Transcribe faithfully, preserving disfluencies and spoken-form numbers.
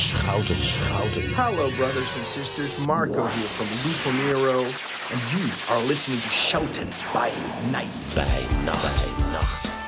Schouten, Schouten. Hello, brothers and sisters. Marco here from Lupo Nero, and you are listening to Shouten by Night. Bij nacht. Bij nacht.